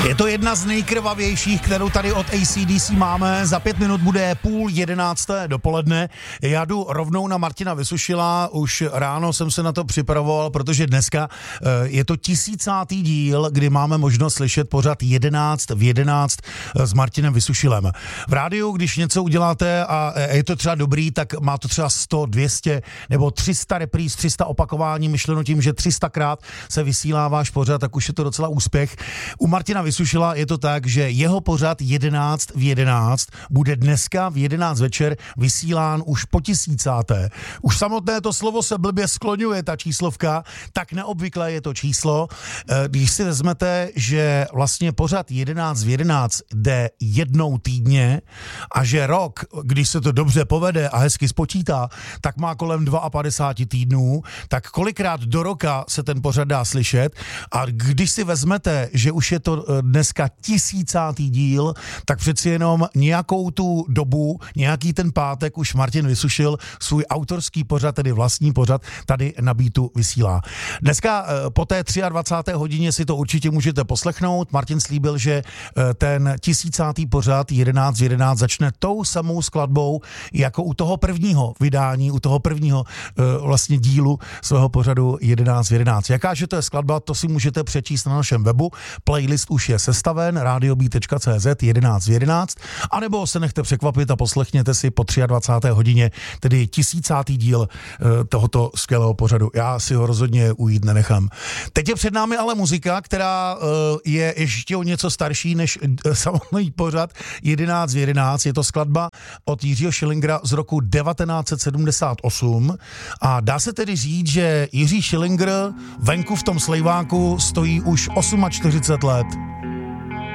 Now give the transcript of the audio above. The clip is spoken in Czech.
Je to jedna z nejkrvavějších, kterou tady od AC/DC máme. Za 5 minut bude 10:30 dopoledne. Já jdu rovnou na Martina Vysušila. Už ráno jsem se na to připravoval, protože dneska je to 1000. díl, kdy máme možnost slyšet pořad 11 v 11 s Martinem Vysušilem. V rádiu, když něco uděláte a je to třeba dobrý, tak má to třeba 100, 200 nebo 300 repríz, 300 opakování, myšleno tím, že 300krát se vysílá váš pořad, tak už je to docela úspěch. U Martina Vysušila je to tak, že jeho pořad 11 v 11 bude dneska v 11 večer vysílán už po 1000. Už samotné to slovo se blbě skloňuje, ta číslovka, tak neobvyklé je to číslo. Když si vezmete, že vlastně pořad 11 v 11 jde jednou týdně a že rok, když se to dobře povede a hezky spočítá, tak má kolem 52 týdnů, tak kolikrát do roka se ten pořad dá slyšet. A když si vezmete, že už je to dneska 1000. díl, tak přeci jenom nějakou tu dobu, nějaký ten pátek už Martin Vysušil svůj autorský pořad, tedy vlastní pořad, tady na Beatu vysílá. Dneska po té 23. hodině si to určitě můžete poslechnout. Martin slíbil, že ten 1000. pořad 11 v 11 začne tou samou skladbou jako u toho prvního vydání, u toho prvního vlastně dílu svého pořadu 11 v 11. Jakáže to je skladba, to si můžete přečíst na našem webu. Playlist už je sestaven, radiobeat.cz 11 v 11, anebo se nechte překvapit a poslechněte si po 23. hodině, tedy 1000. díl tohoto skvělého pořadu. Já si ho rozhodně ujít nenechám. Teď je před námi ale muzika, která je ještě o něco starší než samotný pořad 11 v 11. Je to skladba od Jiřího Schillingera z roku 1978 a dá se tedy říct, že Jiří Schillinger venku v tom slejváku stojí už 48 let.